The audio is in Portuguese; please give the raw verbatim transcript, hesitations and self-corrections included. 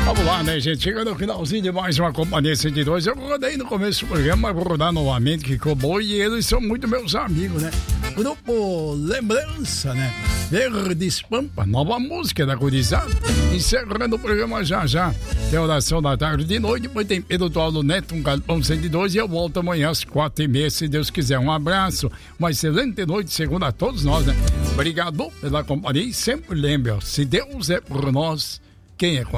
Vamos lá, né, gente? Chegando no finalzinho de mais uma Companhia cento e dois. Eu rodei no começo do programa, mas vou rodar novamente, que ficou bom. E eles são muito meus amigos, né? Grupo Lembrança, né? Verdes Pampa, nova música da gurizada. Encerrando o programa já já. Tem oração da tarde de noite, depois tem Pedro Paulo Neto, um Galpão cento e dois. E eu volto amanhã às quatro e meia, se Deus quiser. Um abraço, uma excelente noite, segunda a todos nós, né? Obrigado pela companhia e sempre lembre, ó, se Deus é por nós, quem é contra